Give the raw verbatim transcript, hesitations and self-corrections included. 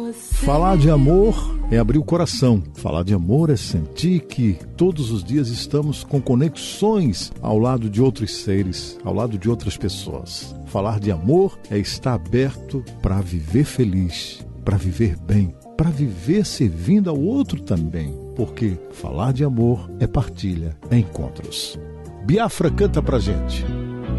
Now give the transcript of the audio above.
Falar de amor é abrir o coração. Falar de amor é sentir que todos os dias estamos com conexões ao lado de outros seres, ao lado de outras pessoas. Falar de amor é estar aberto para viver feliz, para viver bem, para viver servindo ao outro também. Porque falar de amor é partilha, é encontros. Biafra canta pra gente.